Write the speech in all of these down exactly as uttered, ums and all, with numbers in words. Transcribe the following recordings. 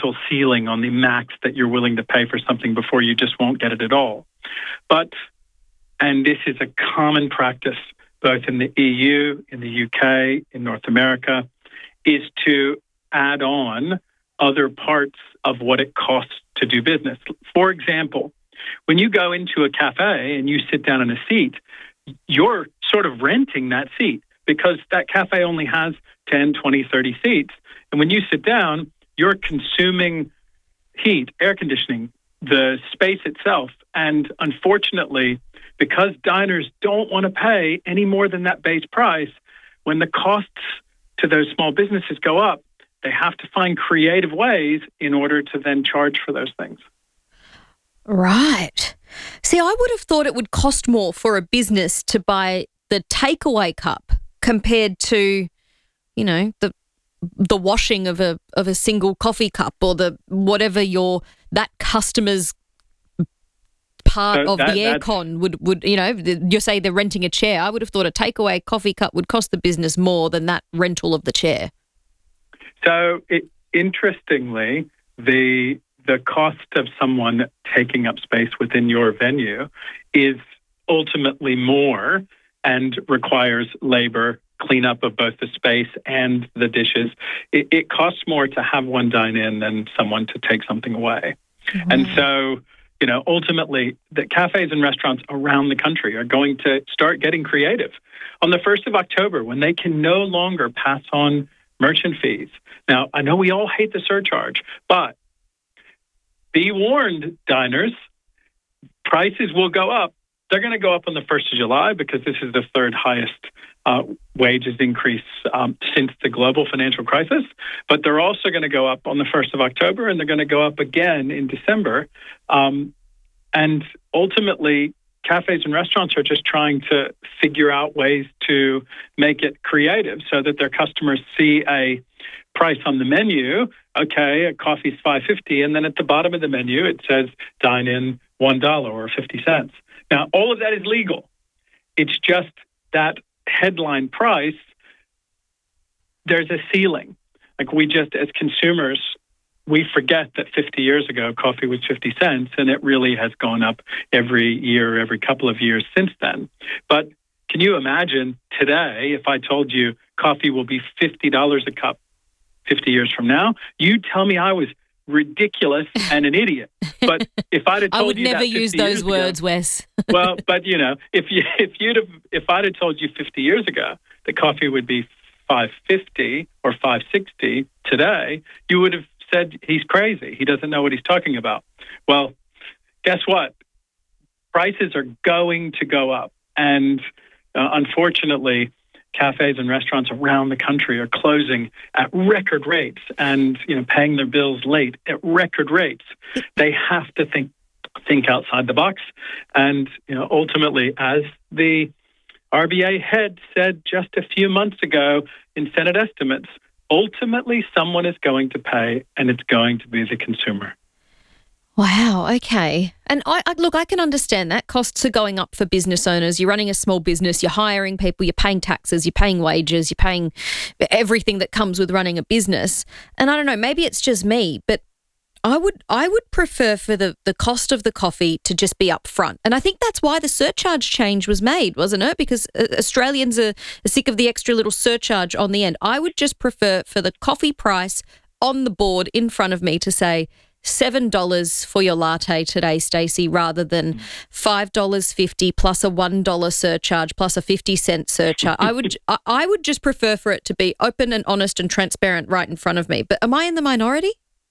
eventual ceiling on the max that you're willing to pay for something before you just won't get it at all. But, and this is a common practice both in the E U, in the U K, in North America, is to add on other parts of what it costs to do business. For example, when you go into a cafe and you sit down in a seat, you're sort of renting that seat because that cafe only has ten, twenty, thirty seats. And when you sit down, you're consuming heat, air conditioning, the space itself. And unfortunately, because diners don't want to pay any more than that base price, when the costs to those small businesses go up, they have to find creative ways in order to then charge for those things. Right. See, I would have thought it would cost more for a business to buy the takeaway cup compared to, you know, the the washing of a of a single coffee cup or the whatever your that customer's part so of that, the aircon would, would, you know, you say they're renting a chair. I would have thought a takeaway coffee cup would cost the business more than that rental of the chair. So it, interestingly, the the cost of someone taking up space within your venue is ultimately more and requires labor, cleanup of both the space and the dishes. It, it costs more to have one dine in than someone to take something away. Mm-hmm. And so, you know, ultimately, the cafes and restaurants around the country are going to start getting creative. On the first of October, when they can no longer pass on merchant fees. Now, I know we all hate the surcharge, but be warned, diners, prices will go up. They're going to go up on the first of July because this is the third highest uh, wages increase um, since the global financial crisis. But they're also going to go up on the first of October, and they're going to go up again in December. Um, and ultimately, cafes and restaurants are just trying to figure out ways to make it creative so that their customers see a price on the menu. Okay, a coffee's five fifty, and then at the bottom of the menu it says dine in one dollar or fifty cents. Now, all of that is legal. It's just that headline price, there's a ceiling. Like we just, as consumers, we forget that fifty years ago, coffee was fifty cents, and it really has gone up every year, every couple of years since then. But can you imagine today, if I told you coffee will be fifty dollars a cup fifty years from now, you tell me I was ridiculous and an idiot. But if I'd have told I would you never that use those ago, words, Wes. well, but you know, if you if you'd have if I'd have told you fifty years ago that coffee would be five fifty or five sixty today, you would have said he's crazy. He doesn't know what he's talking about. Well, guess what? Prices are going to go up, and uh, unfortunately, cafes and restaurants around the country are closing at record rates and, you know, paying their bills late at record rates. They have to think think outside the box. And, you know, ultimately, as the R B A head said just a few months ago in Senate estimates, ultimately someone is going to pay, and it's going to be the consumer. Wow, okay. And I, I look, I can understand that. Costs are going up for business owners. You're running a small business, you're hiring people, you're paying taxes, you're paying wages, you're paying everything that comes with running a business. And I don't know, maybe it's just me, but I would I would prefer for the, the cost of the coffee to just be up front. And I think that's why the surcharge change was made, wasn't it? Because Australians are sick of the extra little surcharge on the end. I would just prefer for the coffee price on the board in front of me to say seven dollars for your latte today, Stacey, rather than five dollars fifty plus a one dollar surcharge plus a fifty cent surcharge. I would I would just prefer for it to be open and honest and transparent right in front of me. But am I in the minority?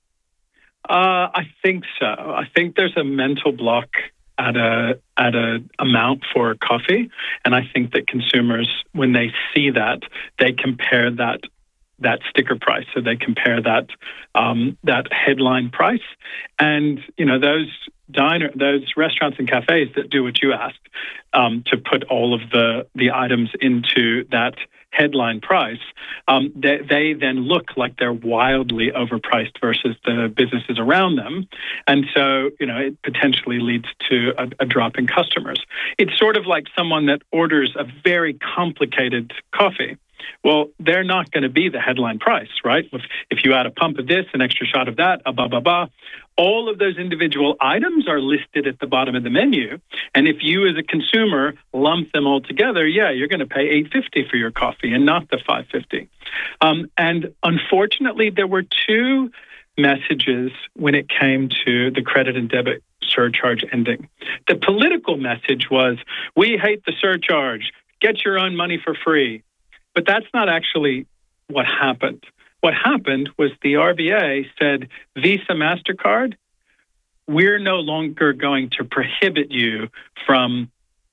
Uh, I think so. I think there's a mental block at a at a amount for coffee, and I think that consumers, when they see that, they compare that that sticker price. So they compare that um, that headline price, and you know those diner those restaurants and cafes that do what you asked um, to put all of the the items into that headline price, um, they, they then look like they're wildly overpriced versus the businesses around them. And so, you know, it potentially leads to a, a drop in customers. It's sort of like someone that orders a very complicated coffee Well, they're not going to be the headline price, right? If, if you add a pump of this, an extra shot of that, a blah, blah, blah, all of those individual items are listed at the bottom of the menu. And if you as a consumer lump them all together, yeah, you're going to pay eight dollars and fifty cents for your coffee and not the five dollars and fifty cents. Um, and unfortunately, there were two messages when it came to the credit and debit surcharge ending. The political message was, we hate the surcharge, get your own money for free. But that's not actually what happened. What happened was the R B A said, Visa, MasterCard, we're no longer going to prohibit you from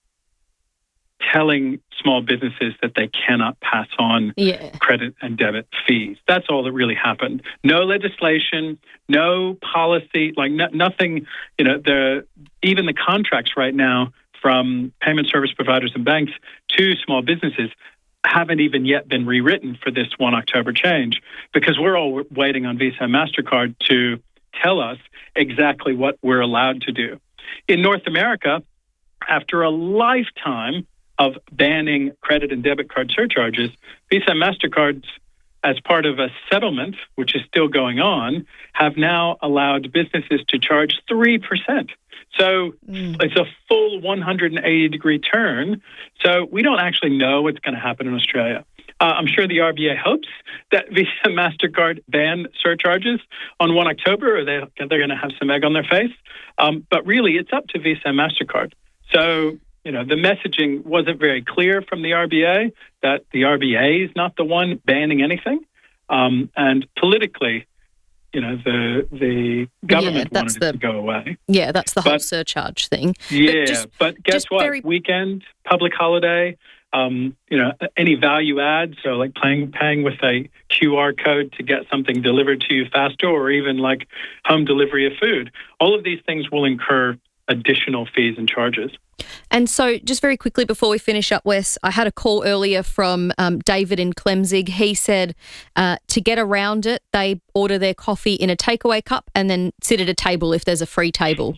telling small businesses that they cannot pass on yeah. credit and debit fees. That's all that really happened. No legislation, no policy, like no, nothing, you know, the even the contracts right now from payment service providers and banks to small businesses haven't even yet been rewritten for this first of October change, because we're all waiting on Visa and MasterCard to tell us exactly what we're allowed to do. In North America, after a lifetime of banning credit and debit card surcharges, Visa and MasterCard, as part of a settlement, which is still going on, have now allowed businesses to charge three percent. So mm. it's a full one hundred eighty degree turn. So we don't actually know what's going to happen in Australia. Uh, I'm sure the R B A hopes that Visa and MasterCard ban surcharges on the first of October, or they, they're going to have some egg on their face. Um, but really, it's up to Visa and MasterCard. So, you know, the messaging wasn't very clear from the R B A that the R B A is not the one banning anything. Um, and politically, you know, the the government yeah, wanted the, it to go away. Yeah, that's the whole but, surcharge thing. Yeah, but, just, but guess what? Very... Weekend, public holiday, um, you know, any value add, so like paying, paying with a Q R code to get something delivered to you faster, or even like home delivery of food. All of these things will incur additional fees and charges. And so just very quickly before we finish up, Wes, I had a call earlier from um, David in Clemzig. He said uh, to get around it, they order their coffee in a takeaway cup and then sit at a table if there's a free table.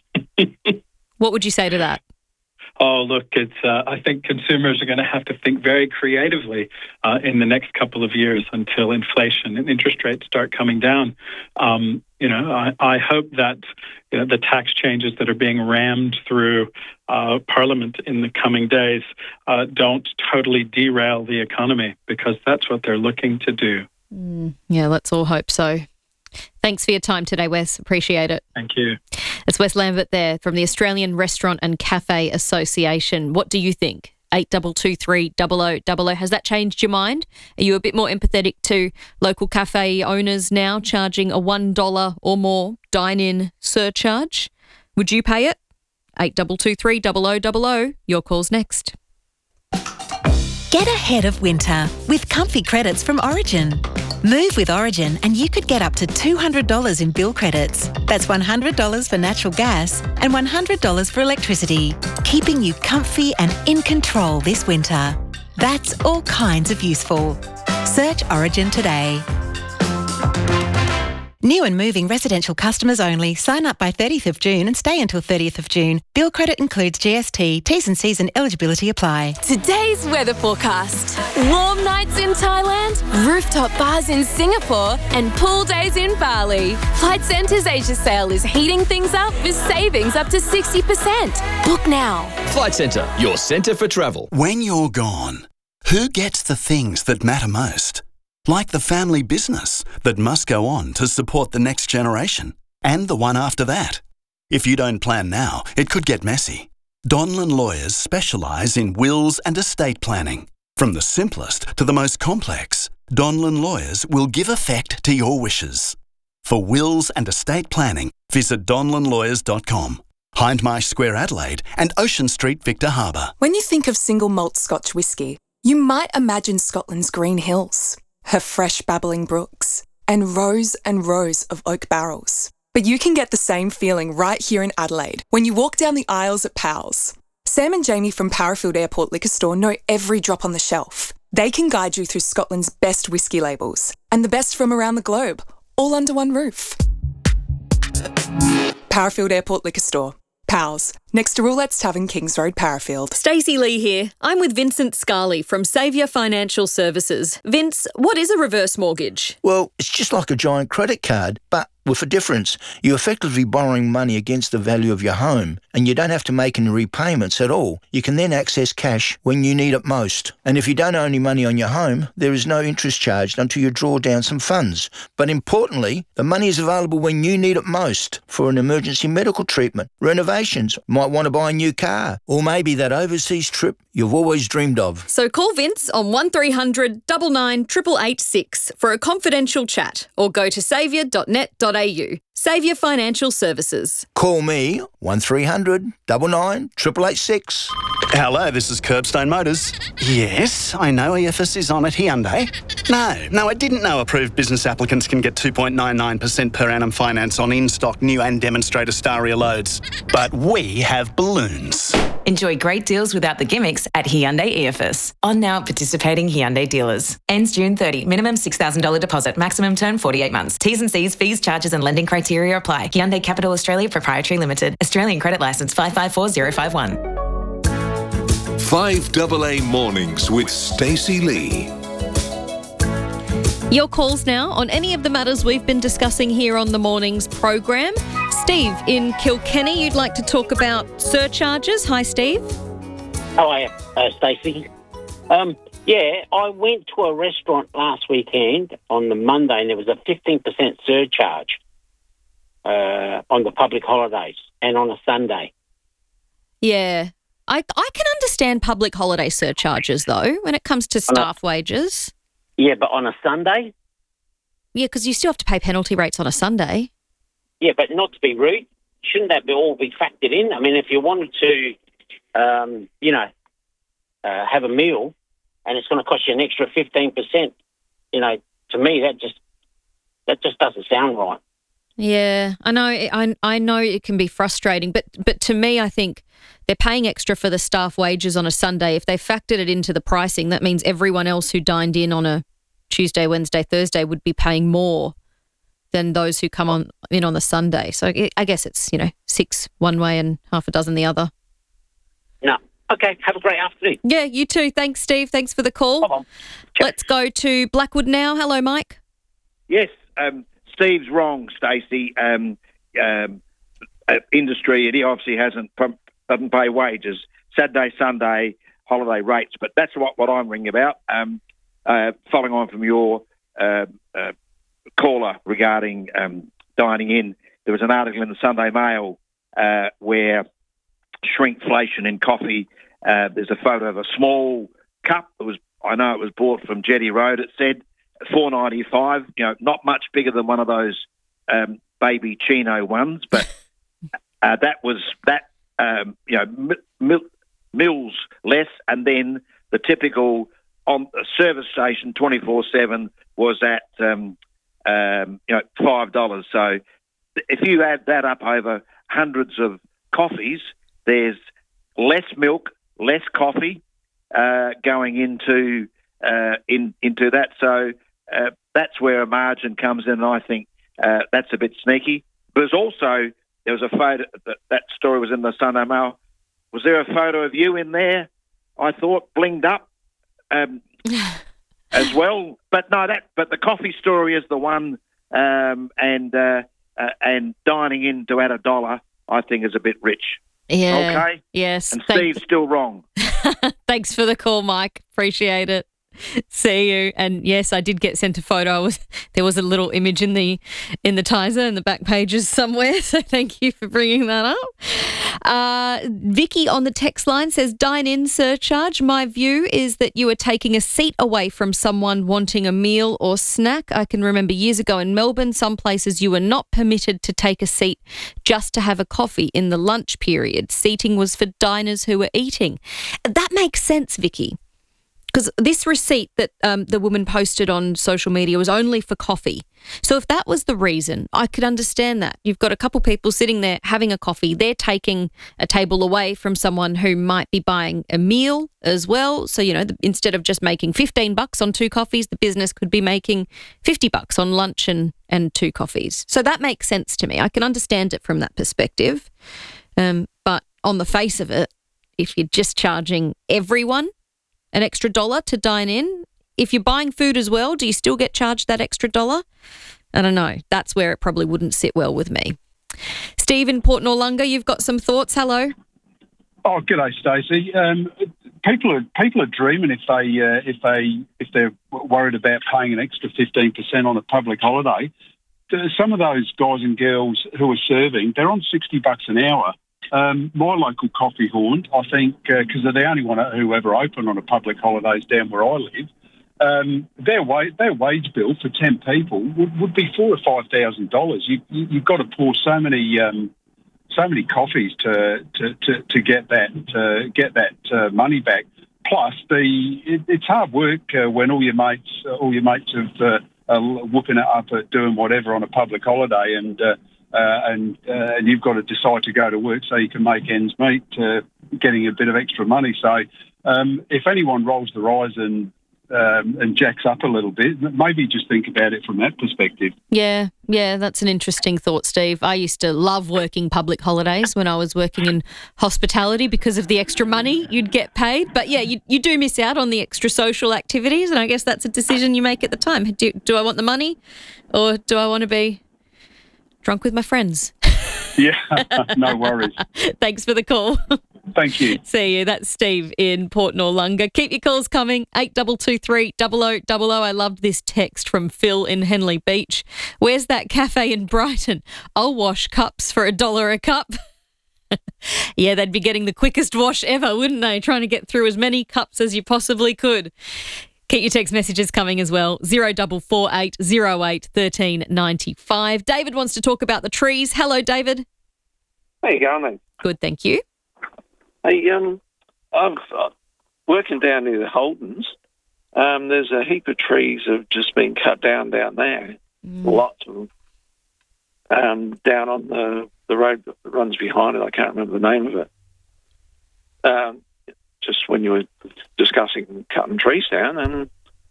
What would you say to that? Oh, look, it's. Uh, I think consumers are going to have to think very creatively uh, in the next couple of years until inflation and interest rates start coming down. Um, you know, I, I hope that you know, the tax changes that are being rammed through uh, Parliament in the coming days uh, don't totally derail the economy, because that's what they're looking to do. Mm, yeah, let's all hope so. Thanks for your time today, Wes. Appreciate it. Thank you. It's Wes Lambert there from the Australian Restaurant and Cafe Association. What do you think? eight two two three double oh double oh. Has that changed your mind? Are you a bit more empathetic to local cafe owners now charging a one dollar or more dine-in surcharge? Would you pay it? eight two two three double oh double oh. Your call's next. Get ahead of winter with comfy credits from Origin. Move with Origin and you could get up to two hundred dollars in bill credits. That's one hundred dollars for natural gas and one hundred dollars for electricity, keeping you comfy and in control this winter. That's all kinds of useful. Search Origin today. New and moving residential customers only. Sign up by thirtieth of June and stay until thirtieth of June. Bill credit includes G S T. T's and C's and eligibility apply. Today's weather forecast. Warm nights in Thailand, rooftop bars in Singapore, and pool days in Bali. Flight Centre's Asia sale is heating things up with savings up to sixty percent. Book now. Flight Centre, your centre for travel. When you're gone, who gets the things that matter most? Like the family business that must go on to support the next generation and the one after that. If you don't plan now, it could get messy. Donlan Lawyers specialise in wills and estate planning. From the simplest to the most complex, Donlan Lawyers will give effect to your wishes. For wills and estate planning, visit donlan lawyers dot com. Hindmarsh Square, Adelaide, and Ocean Street, Victor Harbour. When you think of single malt Scotch whisky, you might imagine Scotland's green hills, her fresh babbling brooks, and rows and rows of oak barrels. But you can get the same feeling right here in Adelaide when you walk down the aisles at Powell's. Sam and Jamie from Powerfield Airport Liquor Store know every drop on the shelf. They can guide you through Scotland's best whisky labels and the best from around the globe, all under one roof. Powerfield Airport Liquor Store. Pals, next to Roulette's Tavern, Kings Road, Parafield. Stacey Lee here. I'm with Vincent Scarley from Saviour Financial Services. Vince, what is a reverse mortgage? Well, it's just like a giant credit card, but with a difference. You're effectively borrowing money against the value of your home, and you don't have to make any repayments at all. You can then access cash when you need it most. And if you don't owe any money on your home, there is no interest charged until you draw down some funds. But importantly, the money is available when you need it most for an emergency medical treatment, renovations, might want to buy a new car, or maybe that overseas trip you've always dreamed of. So call Vince on one three hundred nine nine eight eight eight six for a confidential chat, or go to saviour dot net dot a u. Saviour Financial Services. Call me one three hundred nine nine eight eight eight six. Hello, this is Curbstone Motors. Yes, I know E F S is on at Hyundai. No, no, I didn't know approved business applicants can get two point nine nine percent per annum finance on in-stock new and demonstrator Staria loads. But we have balloons. Enjoy great deals without the gimmicks at Hyundai E F S. On now at participating Hyundai dealers. Ends June thirtieth. Minimum six thousand dollars deposit. Maximum term forty-eight months. T's and C's, fees, charges and lending criteria apply. Hyundai Capital Australia Proprietary Limited. Australian credit licence five five four zero five one. five A A Mornings with Stacey Lee. Your calls now on any of the matters we've been discussing here on the morning's program. Steve in Kilkenny, you'd like to talk about surcharges. Hi, Steve. How are you, uh, Stacey? Um, yeah, I went to a restaurant last weekend on the Monday and there was a fifteen percent surcharge uh, on the public holidays and on a Sunday. Yeah. I, I can understand public holiday surcharges, though, when it comes to staff a, wages. Yeah, but on a Sunday? Yeah, because you still have to pay penalty rates on a Sunday. Yeah, but not to be rude, shouldn't that be all be factored in? I mean, if you wanted to, um, you know, uh, have a meal and it's going to cost you an extra fifteen percent, you know, to me that just that just doesn't sound right. Yeah, I know. I I know it can be frustrating, but but to me, I think they're paying extra for the staff wages on a Sunday. If they factored it into the pricing, that means everyone else who dined in on a Tuesday, Wednesday, Thursday would be paying more than those who come on in on the Sunday. So I guess it's, you know, six one way and half a dozen the other. No. Okay. Have a great afternoon. Yeah, you too. Thanks, Steve. Thanks for the call. Let's go to Blackwood now. Hello, Mike. Yes. Um, Steve's wrong, Stacey. Um, um, uh, industry, he obviously hasn't doesn't pay wages. Saturday, Sunday, holiday rates. But that's what, what I'm ringing about. Um, uh, following on from your uh, uh, caller regarding um, dining in, there was an article in the Sunday Mail uh, where shrinkflation in coffee. Uh, there's a photo of a small cup. It was, I know it was bought from Jetty Road. It said four ninety-five. You know, not much bigger than one of those um, baby chino ones, but uh, that was that. Um, you know, mil- mils less, and then the typical on a service station twenty-four seven was at um, um, you know five dollars. So if you add that up over hundreds of coffees, there's less milk, less coffee uh, going into uh, in into that. So uh, that's where a margin comes in, and I think uh, that's a bit sneaky. But there's also there was a photo that that story was in the Sunday Mail. Was there a photo of you in there? I thought blinged up um, as well. But no, that but the coffee story is the one, um, and uh, uh, and dining in to add a dollar, I think, is a bit rich. Yeah. Okay. Yes. And Thank- Steve's still wrong. Thanks for the call, Mike. Appreciate it. See you. And yes, I did get sent a photo. I was, there was a little image in the in the Tizer in the back pages somewhere. So thank you for bringing that up. Uh, Vicky on the text line says, dine-in surcharge. My view is that you are taking a seat away from someone wanting a meal or snack. I can remember years ago in Melbourne, some places you were not permitted to take a seat just to have a coffee in the lunch period. Seating was for diners who were eating. That makes sense, Vicky. Because this receipt that um, the woman posted on social media was only for coffee. So if that was the reason, I could understand that. You've got a couple people sitting there having a coffee. They're taking a table away from someone who might be buying a meal as well. So, you know, the, instead of just making fifteen bucks on two coffees, the business could be making fifty bucks on lunch and, and two coffees. So that makes sense to me. I can understand it from that perspective. Um, on the face of it, if you're just charging everyone an extra dollar to dine in, if you're buying food as well, do you still get charged that extra dollar? I don't know. That's where it probably wouldn't sit well with me. Steve in Port Noarlunga, you've got some thoughts. Hello. Oh, g'day, Stacey. Um, people are people are dreaming if they uh, if they if they're worried about paying an extra fifteen percent on a public holiday. Some of those guys and girls who are serving, they're on sixty bucks an hour. Um, my local coffee horn, I think, because uh, they're the only one who ever open on a public holidays down where I live. Um, their wage their wage bill for ten people would, would be four or five thousand dollars. You, you you've got to pour so many um, so many coffees to to, to, to get that to get that uh, money back. Plus, the it, it's hard work uh, when all your mates uh, all your mates have uh, are whooping it up at doing whatever on a public holiday, and uh, uh, and uh, and you've got to decide to go to work so you can make ends meet, uh, getting a bit of extra money. So, um, if anyone rolls their eyes and Um, and jacks up a little bit, maybe just think about it from that perspective. Yeah, yeah, that's an interesting thought, Steve. I used to love working public holidays when I was working in hospitality because of the extra money you'd get paid. But yeah, you, you do miss out on the extra social activities, and I guess that's a decision you make at the time. Do, do I want the money or do I want to be drunk with my friends? Yeah, no worries. Thanks for the call. Thank you. See you. That's Steve in Port Noarlunga. Keep your calls coming. eight two two three, double oh double oh. I loved this text from Phil in Henley Beach. Where's that cafe in Brighton? I'll wash cups for a dollar a cup. Yeah, they'd be getting the quickest wash ever, wouldn't they? Trying to get through as many cups as you possibly could. Keep your text messages coming as well. zero four four eight zero eight one three nine five. David wants to talk about the trees. Hello, David. How you going, mate? Good, thank you. Hey, um, I'm uh, working down near the Holdens. Um, there's a heap of trees that have just been cut down down there. Mm. Lots of them. Um, down on the, the road that runs behind it. I can't remember the name of it. Um, just when you were discussing cutting trees down, and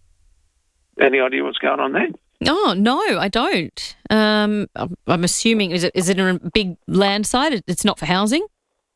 any idea what's going on there? Oh, no, I don't. Um, I'm assuming, is it is it a big land site? It's not for housing?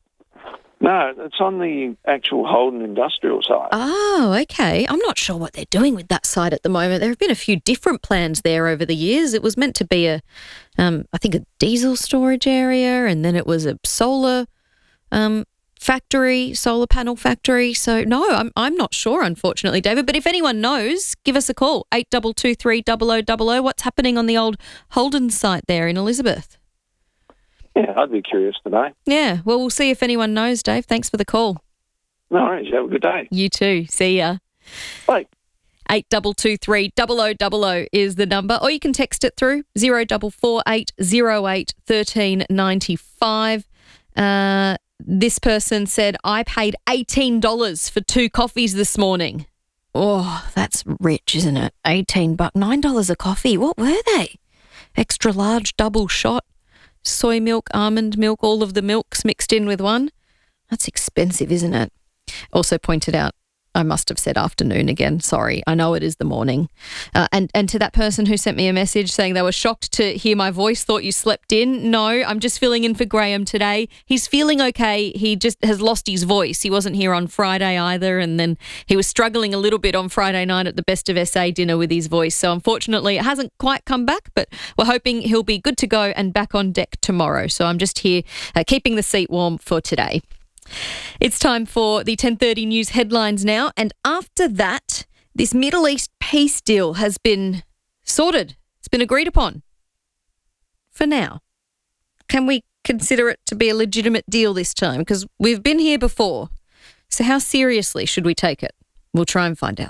No, it's on the actual Holden industrial site. Oh, okay. I'm not sure what they're doing with that site at the moment. There have been a few different plans there over the years. It was meant to be a, um, I think, a diesel storage area, and then it was a solar um, factory, solar panel factory. So, no, I'm I'm not sure, unfortunately, David. But if anyone knows, give us a call, eight two two three, double oh double oh. What's happening on the old Holden site there in Elizabeth? Yeah, I'd be curious to know. Yeah, well, we'll see if anyone knows, Dave. Thanks for the call. No worries. Have a good day. You too. See ya. Bye. eight two two three, double oh double oh is the number, or you can text it through zero four four eight zero eight one three nine five. Uh, this person said, I paid eighteen dollars for two coffees this morning. Oh, that's rich, isn't it? eighteen bucks, nine dollars a coffee. What were they? Extra large double shot. Soy milk, almond milk, all of the milks mixed in with one. That's expensive, isn't it? Also pointed out, I must have said afternoon again. Sorry, I know it is the morning. Uh, and, and to that person who sent me a message saying they were shocked to hear my voice, thought you slept in. No, I'm just filling in for Graham today. He's feeling okay. He just has lost his voice. He wasn't here on Friday either. And then he was struggling a little bit on Friday night at the Best of S A dinner with his voice. So unfortunately, it hasn't quite come back, but we're hoping he'll be good to go and back on deck tomorrow. So I'm just here uh, keeping the seat warm for today. It's time for the ten thirty news headlines now. And after that, this Middle East peace deal has been sorted. It's been agreed upon. For now. Can we consider it to be a legitimate deal this time? Because we've been here before. So how seriously should we take it? We'll try and find out.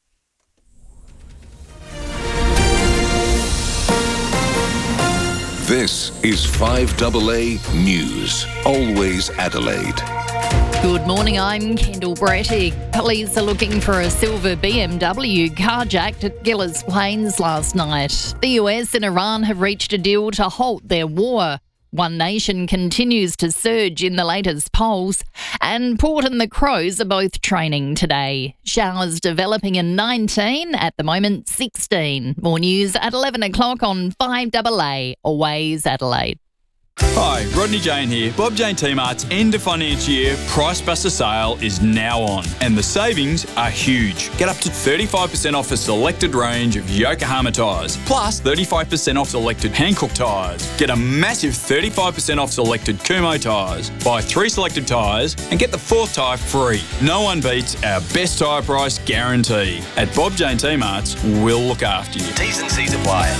This is five A A News, always Adelaide. Good morning, I'm Kendall Brattig. Police are looking for a silver B M W carjacked at Gillers Plains last night. The U S and Iran have reached a deal to halt their war. One Nation continues to surge in the latest polls, and Port and the Crows are both training today. Showers developing in nineteen, at the moment sixteen. More news at eleven o'clock on five A A, always Adelaide. Hi, Rodney Jane here. Bob Jane T-Mart's end of financial year Price Buster sale is now on, and the savings are huge. Get up to thirty-five percent off a selected range of Yokohama tyres, plus thirty-five percent off selected Hankook tyres. Get a massive thirty-five percent off selected Kumho tyres. Buy three selected tyres and get the fourth tyre free. No one beats our best tyre price guarantee. At Bob Jane T-Mart's, we'll look after you. T's and C's apply.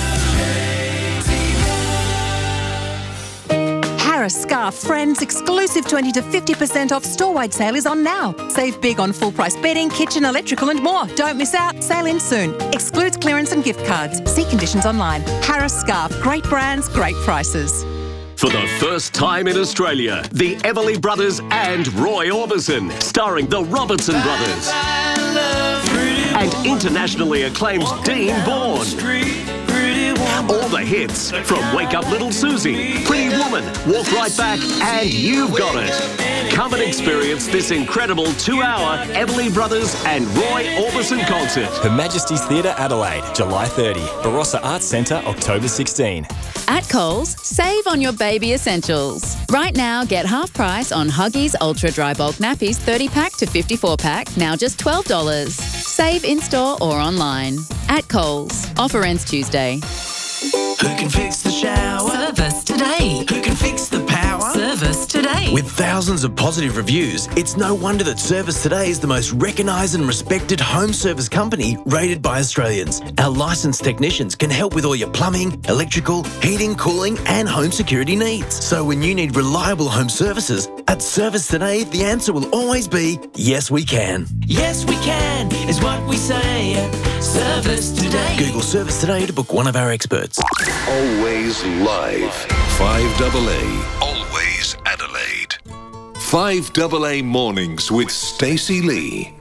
Harris Scarf Friends exclusive twenty to fifty percent off store-wide sale is on now. Save big on full-price bedding, kitchen, electrical and more. Don't miss out. Sale ends soon. Excludes clearance and gift cards. See conditions online. Harris Scarf. Great brands, great prices. For the first time in Australia, the Everly Brothers and Roy Orbison, starring the Robertson Brothers. And internationally acclaimed Dean Bourne. All the hits from Wake Up Little Susie, Pretty Woman, Walk Right Back, and You've Got It. Come and experience this incredible two-hour Everly Brothers and Roy Orbison concert. Her Majesty's Theatre, Adelaide, July thirtieth. Barossa Arts Centre, October sixteenth. At Coles, save on your baby essentials. Right now, get half price on Huggies Ultra Dry Bulk Nappies thirty pack to fifty-four pack, now just twelve dollars. Save in-store or online. At Coles. Offer ends Tuesday. Who can fix the shower? Service today. Who can fix the power? Service today. With thousands of positive reviews, it's no wonder that Service Today is the most recognised and respected home service company rated by Australians. Our licensed technicians can help with all your plumbing, electrical, heating, cooling and home security needs. So when you need reliable home services, at Service Today, the answer will always be, yes we can. Yes we can, is what we say at Service Today. Google Service Today to book one of our experts. Always live. five double A. Always Adelaide. five double A Mornings with Stacey Lee.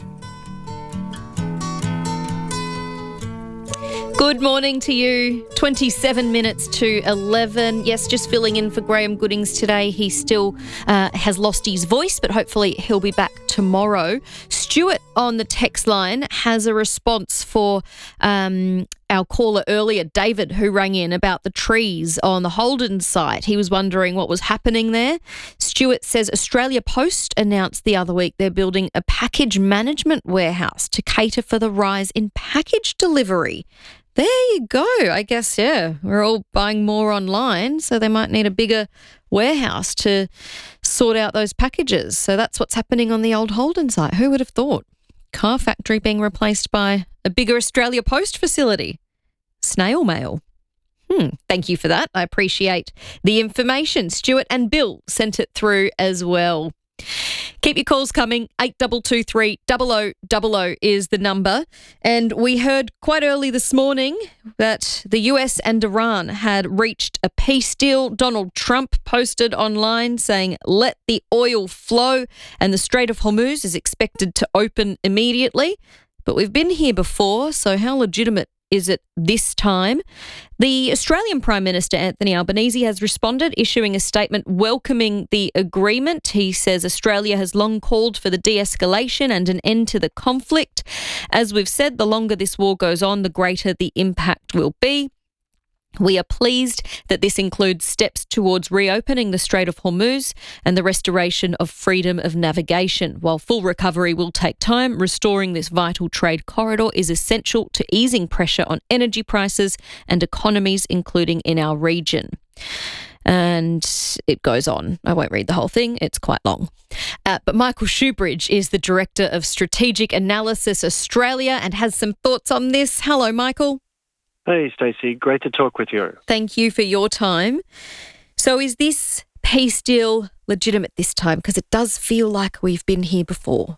Good morning to you. twenty-seven minutes to eleven. Yes, just filling in for Graham Goodings today. He still uh, has lost his voice, but hopefully he'll be back tomorrow. Stuart on the text line has a response for um, our caller earlier, David, who rang in about the trees on the Holden site. He was wondering what was happening there. Stuart says Australia Post announced the other week they're building a package management warehouse to cater for the rise in package delivery. There you go. I guess, yeah, we're all buying more online, so they might need a bigger warehouse to sort out those packages. So that's what's happening on the old Holden site. Who would have thought? Car factory being replaced by a bigger Australia Post facility. Snail mail. Hmm, thank you for that. I appreciate the information. Stuart and Bill sent it through as well. Keep your calls coming. eight two two three, zero zero zero zero is the number. And we heard quite early this morning that the U S and Iran had reached a peace deal. Donald Trump posted online saying, let the oil flow, and the Strait of Hormuz is expected to open immediately. But we've been here before, so how legitimate is it this time? The Australian Prime Minister, Anthony Albanese, has responded, issuing a statement welcoming the agreement. He says Australia has long called for the de-escalation and an end to the conflict. As we've said, the longer this war goes on, the greater the impact will be. We are pleased that this includes steps towards reopening the Strait of Hormuz and the restoration of freedom of navigation. While full recovery will take time, restoring this vital trade corridor is essential to easing pressure on energy prices and economies, including in our region. And it goes on. I won't read the whole thing. It's quite long. Uh, but Michael Shoebridge is the Director of Strategic Analysis Australia and has some thoughts on this. Hello, Michael. Hey, Stacey. Great to talk with you. Thank you for your time. So is this peace deal legitimate this time? Because it does feel like we've been here before.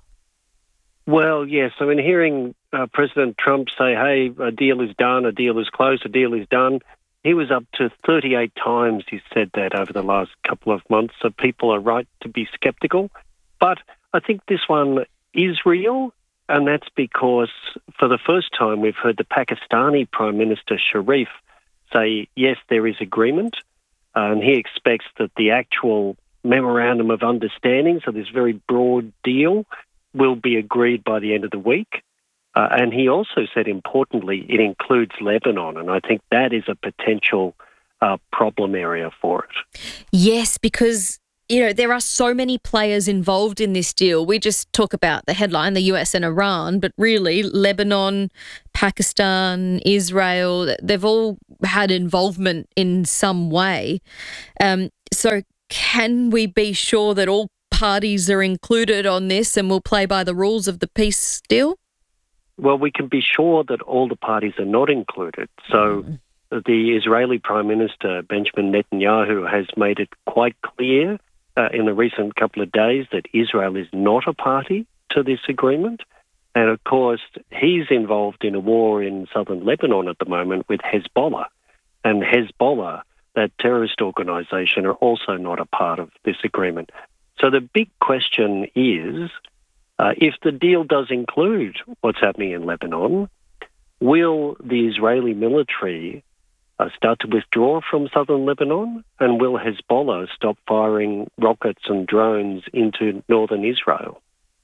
Well, yes. I mean, hearing uh, President Trump say, hey, a deal is done, a deal is close, a deal is done, he was up to thirty-eight times he said that over the last couple of months, so people are right to be sceptical. But I think this one is real. And that's because for the first time we've heard the Pakistani Prime Minister Sharif say, yes, there is agreement. Uh, and he expects that the actual memorandum of understanding, so this very broad deal, will be agreed by the end of the week. Uh, and he also said, importantly, it includes Lebanon. And I think that is a potential uh, problem area for it. Yes, because, you know, there are so many players involved in this deal. We just talk about the headline, the U S and Iran, but really Lebanon, Pakistan, Israel, they've all had involvement in some way. Um, so can we be sure that all parties are included on this and will play by the rules of the peace deal? Well, we can be sure that all the parties are not included. So mm. the Israeli Prime Minister, Benjamin Netanyahu, has made it quite clear uh, in the recent couple of days that Israel is not a party to this agreement. And, of course, he's involved in a war in southern Lebanon at the moment with Hezbollah. And Hezbollah, that terrorist organisation, are also not a part of this agreement. So the big question is, uh, if the deal does include what's happening in Lebanon, will the Israeli military uh, start to withdraw from southern Lebanon? And will Hezbollah stop firing rockets and drones into northern Israel?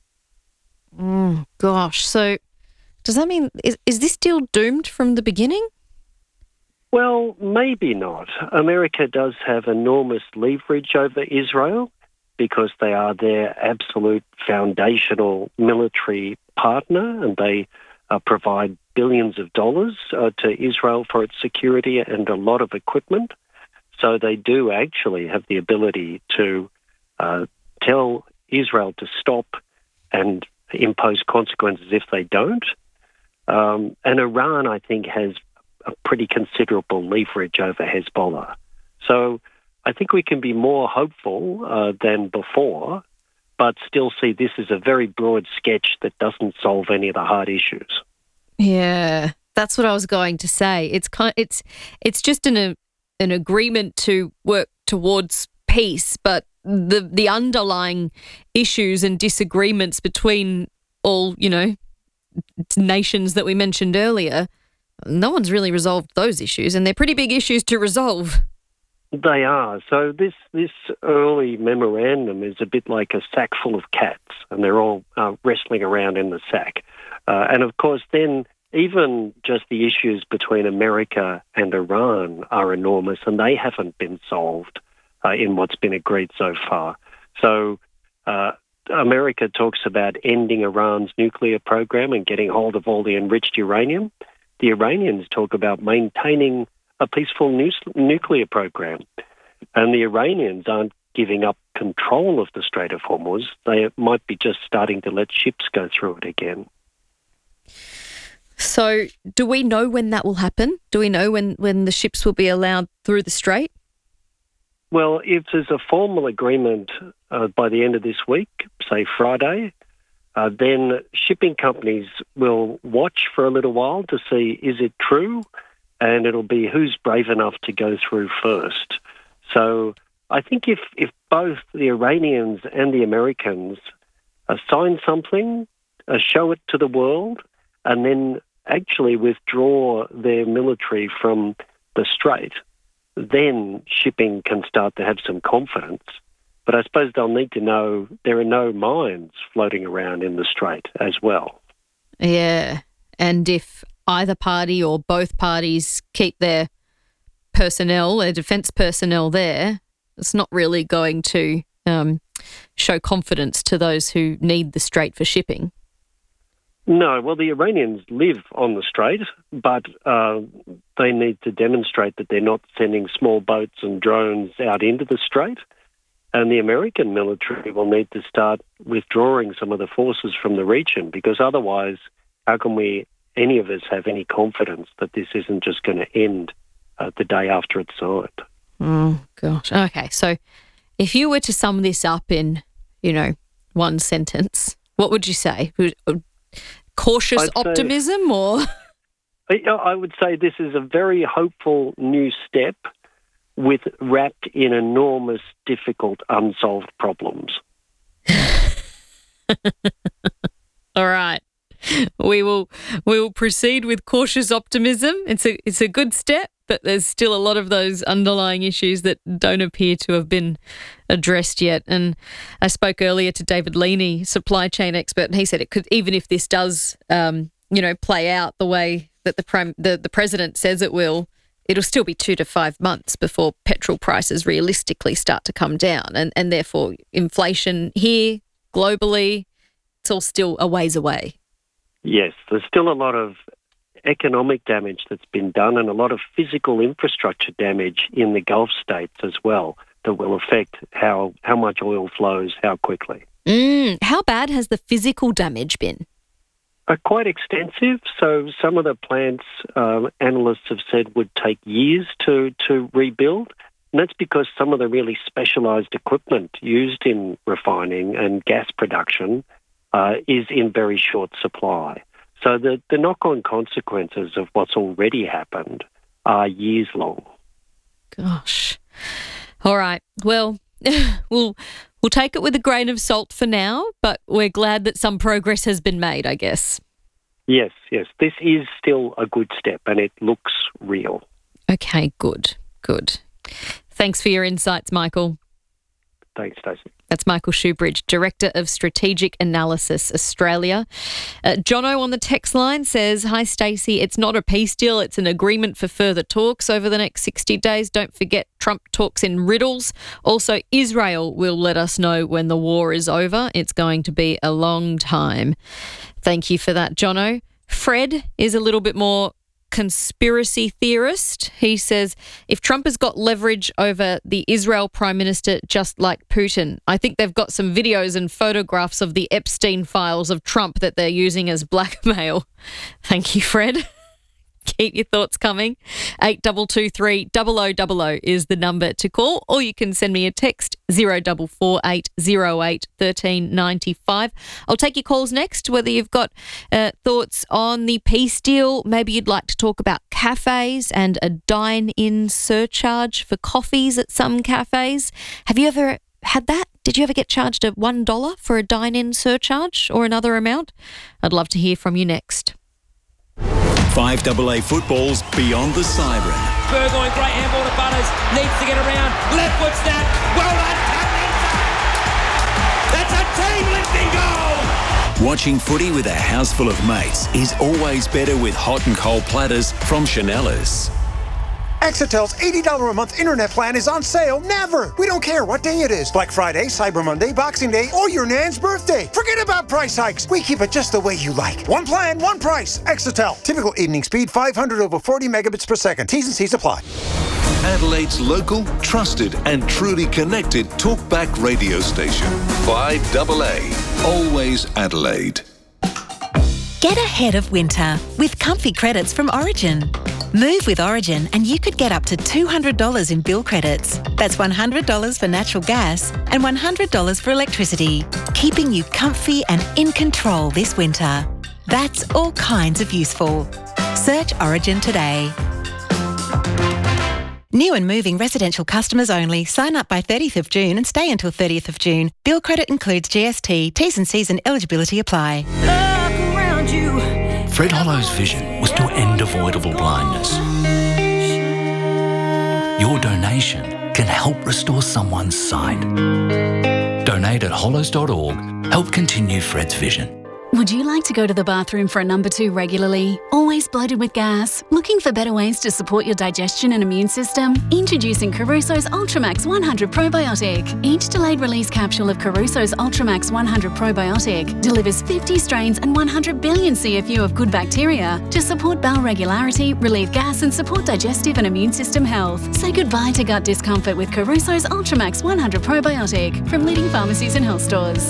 Oh, gosh. So does that mean, is, is this deal doomed from the beginning? Well, maybe not. America does have enormous leverage over Israel because they are their absolute foundational military partner, and they uh, provide billions of dollars uh, to Israel for its security and a lot of equipment. So they do actually have the ability to uh, tell Israel to stop and impose consequences if they don't. Um, and Iran, I think, has a pretty considerable leverage over Hezbollah. So I think we can be more hopeful uh, than before, but still see this as a very broad sketch that doesn't solve any of the hard issues. Yeah, that's what I was going to say. It's kind, it's it's just an a, an agreement to work towards peace, but the the underlying issues and disagreements between all, you know, nations that we mentioned earlier, no one's really resolved those issues, and they're pretty big issues to resolve. They are. So this this early memorandum is a bit like a sack full of cats, and they're all uh, wrestling around in the sack. Uh, and, of course, then even just the issues between America and Iran are enormous, and they haven't been solved uh, in what's been agreed so far. So uh, America talks about ending Iran's nuclear program and getting hold of all the enriched uranium. The Iranians talk about maintaining a peaceful nu- nuclear program. And the Iranians aren't giving up control of the Strait of Hormuz. They might be just starting to let ships go through it again. So do we know when that will happen? Do we know when, when the ships will be allowed through the strait? Well, if there's a formal agreement uh, by the end of this week, say Friday, uh, then shipping companies will watch for a little while to see, is it true? And it'll be who's brave enough to go through first. So I think if, if both the Iranians and the Americans uh, sign something, uh, show it to the world, and then actually withdraw their military from the strait, then shipping can start to have some confidence. But I suppose they'll need to know there are no mines floating around in the strait as well. Yeah. And if either party or both parties keep their personnel, their defence personnel there, it's not really going to um, show confidence to those who need the strait for shipping. No, well, the Iranians live on the strait, but uh, they need to demonstrate that they're not sending small boats and drones out into the strait. And the American military will need to start withdrawing some of the forces from the region, because otherwise, how can we, any of us, have any confidence that this isn't just going to end uh, the day after it's signed? Oh, gosh. Okay, so if you were to sum this up in, you know, one sentence, what would you say? Cautious I'd optimism say, or? I would say this is a very hopeful new step with wrapped in enormous, difficult, unsolved problems. All right. We will we will proceed with cautious optimism. It's a it's a good step, but there's still a lot of those underlying issues that don't appear to have been addressed yet. And I spoke earlier to David Leaney, supply chain expert, and he said it could, even if this does, um, you know, play out the way that the prime, the, the president says it will, it'll still be two to five months before petrol prices realistically start to come down. And, and therefore, inflation here, globally, it's all still a ways away. Yes, there's still a lot of economic damage that's been done and a lot of physical infrastructure damage in the Gulf states as well that will affect how, how much oil flows, how quickly. Mm, how bad has the physical damage been? Are quite extensive. So some of the plants, um, analysts have said, would take years to, to rebuild. And that's because some of the really specialised equipment used in refining and gas production uh, is in very short supply. So the, the knock-on consequences of what's already happened are years long. Gosh. All right. Well, we'll we'll take it with a grain of salt for now, but we're glad that some progress has been made, I guess. Yes, yes. This is still a good step and it looks real. Okay, good, good. Thanks for your insights, Michael. Thanks, Stacey. That's Michael Shoebridge, Director of Strategic Analysis Australia. Uh, Jono on the text line says, "Hi Stacey, it's not a peace deal, it's an agreement for further talks over the next sixty days. Don't forget Trump talks in riddles. Also, Israel will let us know when the war is over. It's going to be a long time." Thank you for that, Jono. Fred is a little bit more conspiracy theorist. He says, if Trump has got leverage over the Israel Prime Minister just like Putin, I think they've got some videos and photographs of the Epstein files of Trump that they're using as blackmail. Thank you, Fred. Keep your thoughts coming. eight two two three, zero zero zero zero is the number to call, or you can send me a text, zero four four eight zero eight one three nine five. I'll take your calls next, whether you've got uh, thoughts on the peace deal. Maybe you'd like to talk about cafes and a dine-in surcharge for coffees at some cafes. Have you ever had that? Did you ever get charged a one dollar for a dine-in surcharge or another amount? I'd love to hear from you next. five A A football's Beyond the Siren. Burgoyne, great handball to Butters, needs to get around, left foot snap, well done, that's a team-lifting goal! Watching footy with a house full of mates is always better with hot and cold platters from Chanellas. Exetel's eighty dollars a month internet plan is on sale never. We don't care what day it is. Black Friday, Cyber Monday, Boxing Day, or your nan's birthday. Forget about price hikes. We keep it just the way you like. One plan, one price. Exetel. Typical evening speed, five hundred over forty megabits per second. T's and C's apply. Adelaide's local, trusted and truly connected talkback radio station. five A A. Always Adelaide. Get ahead of winter with comfy credits from Origin. Move with Origin and you could get up to two hundred dollars in bill credits. That's one hundred dollars for natural gas and one hundred dollars for electricity, keeping you comfy and in control this winter. That's all kinds of useful. Search Origin today. New and moving residential customers only. Sign up by thirtieth of June and stay until thirtieth of June. Bill credit includes G S T. T's and C's and eligibility apply. Look around you. Fred Hollow's vision was to end avoidable blindness. Your donation can help restore someone's sight. Donate at hollows dot org. Help continue Fred's vision. Would you like to go to the bathroom for a number two regularly? Always bloated with gas? Looking for better ways to support your digestion and immune system? Introducing Caruso's Ultramax one hundred Probiotic. Each delayed release capsule of Caruso's Ultramax one hundred Probiotic delivers fifty strains and one hundred billion C F U of good bacteria to support bowel regularity, relieve gas and support digestive and immune system health. Say goodbye to gut discomfort with Caruso's Ultramax one hundred Probiotic from leading pharmacies and health stores.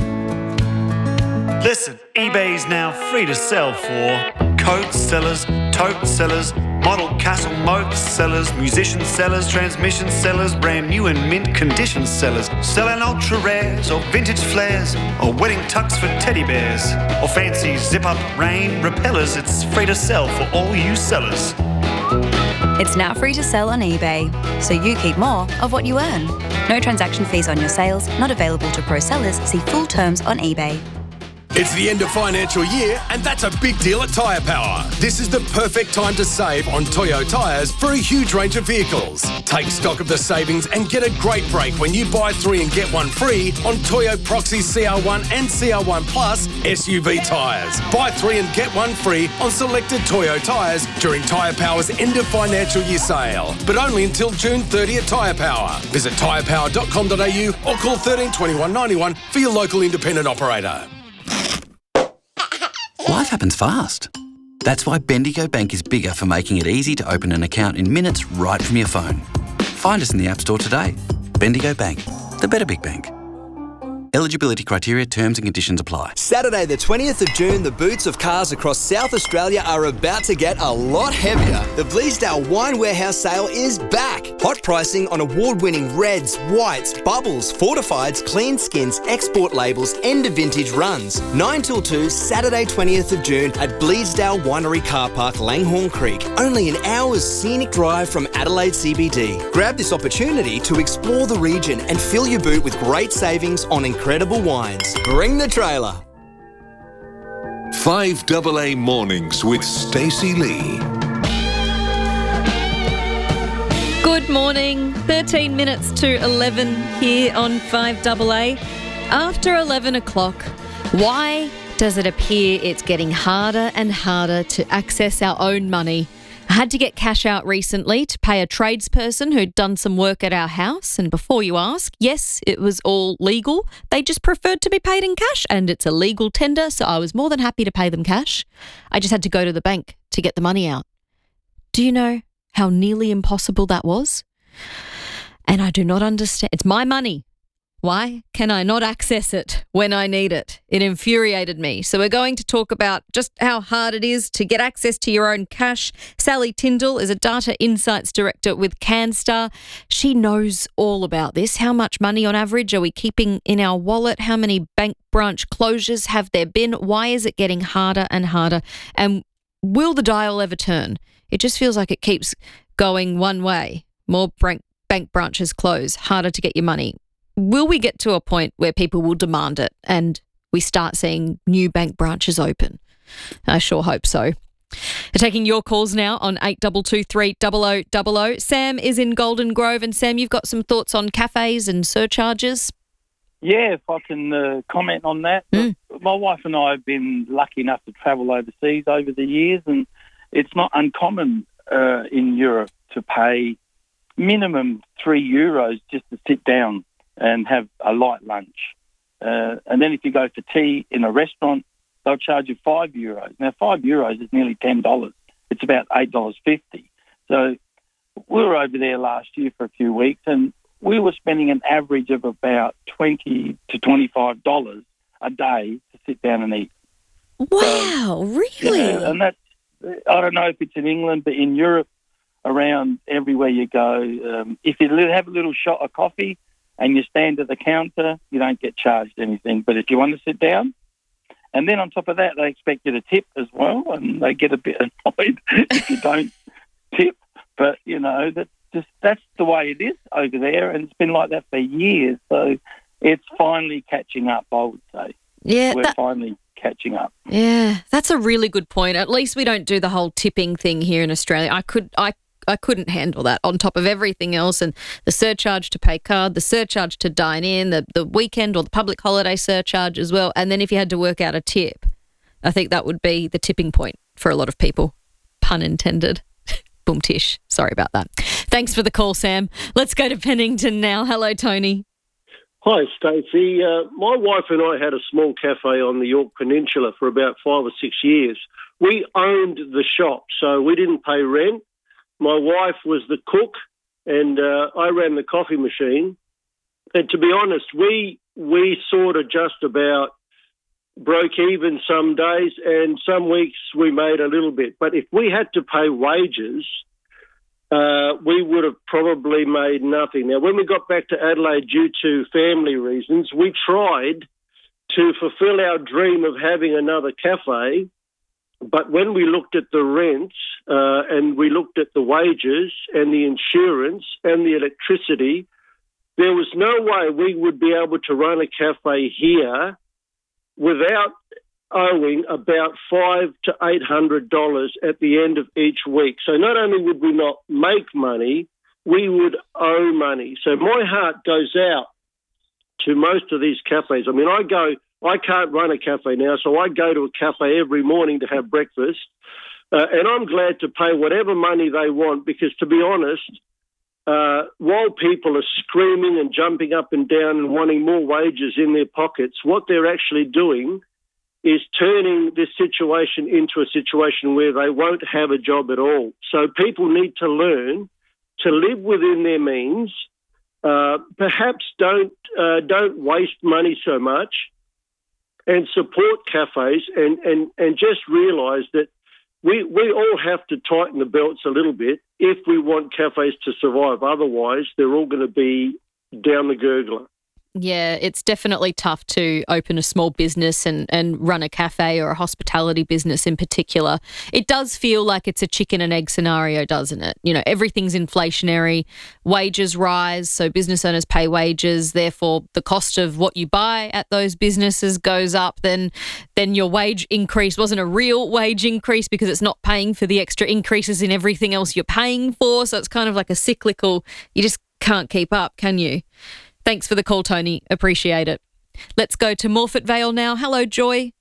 Listen, eBay is now free to sell for coat sellers, tote sellers, model castle moat sellers, musician sellers, transmission sellers, brand new and mint condition sellers, selling ultra rares or vintage flares or wedding tux for teddy bears or fancy zip-up rain repellers. It's free to sell for all you sellers. It's now free to sell on eBay, so you keep more of what you earn. No transaction fees on your sales, not available to pro sellers. See full terms on eBay. It's the end of financial year, and that's a big deal at Tyre Power. This is the perfect time to save on Toyo tyres for a huge range of vehicles. Take stock of the savings and get a great break when you buy three and get one free on Toyo Proxy C R one and C R one Plus S U V tyres. Buy three and get one free on selected Toyo tyres during Tyre Power's end of financial year sale, but only until June thirtieth at Tyre Power. Visit tyre power dot com dot a u or call thirteen twenty-one ninety-one for your local independent operator. Life happens fast. That's why Bendigo Bank is bigger for making it easy to open an account in minutes right from your phone. Find us in the App Store today. Bendigo Bank, the better big bank. Eligibility criteria, terms and conditions apply. Saturday the twentieth of June, the boots of cars across South Australia are about to get a lot heavier. The Bleasdale Wine Warehouse sale is back. Hot pricing on award-winning reds, whites, bubbles, fortifieds, clean skins, export labels, end of vintage runs. nine till two, Saturday twentieth of June at Bleasdale Winery Car Park, Langhorne Creek. Only an hour's scenic drive from Adelaide C B D. Grab this opportunity to explore the region and fill your boot with great savings on incredible wines. Bring the trailer. five A A Mornings with Stacey Lee. Good morning. thirteen minutes to eleven here on five A A. After eleven o'clock, why does it appear it's getting harder and harder to access our own money? I had to get cash out recently to pay a tradesperson who'd done some work at our house. And before you ask, yes, it was all legal. They just preferred to be paid in cash, and it's a legal tender, so I was more than happy to pay them cash. I just had to go to the bank to get the money out. Do you know how nearly impossible that was? And I do not understand. It's my money. Why can I not access it when I need it? It infuriated me. So we're going to talk about just how hard it is to get access to your own cash. Sally Tyndall is a data insights director with CanStar. She knows all about this. How much money on average are we keeping in our wallet? How many bank branch closures have there been? Why is it getting harder and harder? And will the dial ever turn? It just feels like it keeps going one way. More bank bank branches close, harder to get your money. Will we get to a point where people will demand it and we start seeing new bank branches open? I sure hope so. We're taking your calls now on eight two two three zero zero zero zero. Sam is in Golden Grove, and Sam, you've got some thoughts on cafes and surcharges? Yeah, if I can uh, comment on that. Mm. My wife and I have been lucky enough to travel overseas over the years, and it's not uncommon uh, in Europe to pay minimum three euros just to sit down and have a light lunch. Uh, and then if you go for tea in a restaurant, they'll charge you five euros. Now, five euros is nearly ten dollars. It's about eight dollars fifty. So we were over there last year for a few weeks, and we were spending an average of about twenty to twenty-five dollars a day to sit down and eat. Wow, so, really? Yeah, and that's, I don't know if it's in England, but in Europe, around everywhere you go, um, if you have a little shot of coffee and you stand at the counter, you don't get charged anything. But if you want to sit down, and then on top of that, they expect you to tip as well, and they get a bit annoyed if you don't tip. But, you know, that's just that's the way it is over there, and it's been like that for years. So it's finally catching up, I would say. Yeah, We're that- finally catching up. Yeah, that's a really good point. At least we don't do the whole tipping thing here in Australia. I could, I, I couldn't handle that on top of everything else, and the surcharge to pay card, the surcharge to dine in, the the weekend or the public holiday surcharge as well. And then if you had to work out a tip, I think that would be the tipping point for a lot of people. Pun intended. Boom tish. Sorry about that. Thanks for the call, Sam. Let's go to Pennington now. Hello, Tony. Hi, Stacey. Uh, my wife and I had a small cafe on the York Peninsula for about five or six years. We owned the shop, so we didn't pay rent. My wife was the cook, and uh, I ran the coffee machine. And to be honest, we we sort of just about broke even some days, and some weeks we made a little bit. But if we had to pay wages, uh, we would have probably made nothing. Now, when we got back to Adelaide due to family reasons, we tried to fulfill our dream of having another cafe. But when we looked at the rents uh, and we looked at the wages and the insurance and the electricity, there was no way we would be able to run a cafe here without owing about five to eight hundred dollars at the end of each week. So not only would we not make money, we would owe money. So my heart goes out to most of these cafes. I mean, I go, I can't run a cafe now, so I go to a cafe every morning to have breakfast, uh, and I'm glad to pay whatever money they want because, to be honest, uh, while people are screaming and jumping up and down and wanting more wages in their pockets, what they're actually doing is turning this situation into a situation where they won't have a job at all. So people need to learn to live within their means. Uh, perhaps don't uh, don't waste money so much, and support cafes, and, and, and just realise that we we all have to tighten the belts a little bit if we want cafes to survive. Otherwise, they're all going to be down the gurgler. Yeah, it's definitely tough to open a small business and, and run a cafe or a hospitality business in particular. It does feel like it's a chicken and egg scenario, doesn't it? You know, everything's inflationary, wages rise, so business owners pay wages, therefore the cost of what you buy at those businesses goes up. Then, then your wage increase wasn't a real wage increase because it's not paying for the extra increases in everything else you're paying for. So it's kind of like a cyclical, you just can't keep up, can you? Thanks for the call, Tony. Appreciate it. Let's go to Morfett Vale now. Hello, Joy.